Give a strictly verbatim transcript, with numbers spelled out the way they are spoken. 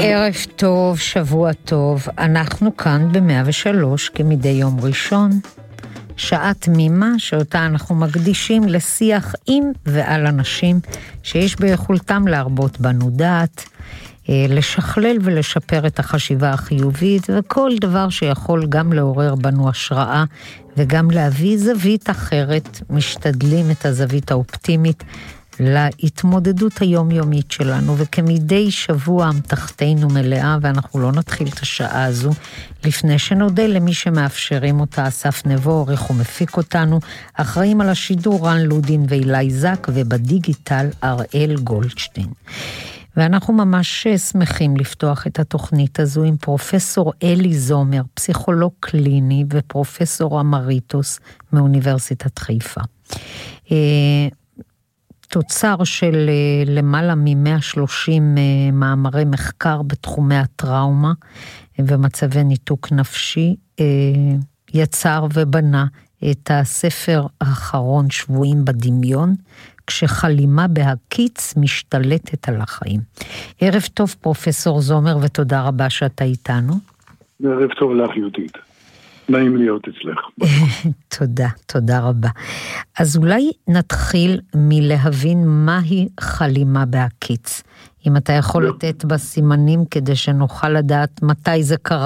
ערב טוב, שבוע טוב. אנחנו כאן ב-מאה ושלוש כמדי יום ראשון. שעה תמימה שאותה אנחנו מקדישים לשיח עם ועל אנשים שיש ביכולתם להרבות בנו דעת, לשכלל ולשפר את החשיבה החיובית, וכל דבר שיכול גם לעורר בנו השראה וגם להביא זווית אחרת. משתדלים את הזווית האופטימית להתמודדות היומיומית שלנו, וכמדי שבוע אמתחתנו מלאה, ואנחנו לא נתחיל את השעה הזו לפני שנודה למי שמאפשרים אותה. אסף נבו, עורך ומפיק אותנו, אחראים על השידור רן לודין ואילי זק, ובדיגיטל אראל גולדשטיין. ואנחנו ממש שמחים לפתוח את התוכנית הזו עם פרופסור אלי זומר, פסיכולוג קליני ופרופסור אמריטוס מאוניברסיטת חיפה. תוצר של למעלה מ-מאה ושלושים מאמרי מחקר בתחומי הטראומה ומצבי ניתוק נפשי, יצר ובנה את הספר האחרון, שבועים בדמיון, כשחלימה בהקיץ משתלטת על החיים. ערב טוב פרופסור זומר, ותודה רבה שאתה איתנו. ערב טוב לך יהודית. נעים להיות אצלך. תודה, תודה רבה. אז אולי נתחיל מלהבין מהי חלימה בהקיץ. אם אתה יכול לתת בסימנים כדי שנוכל לדעת מתי זה קרה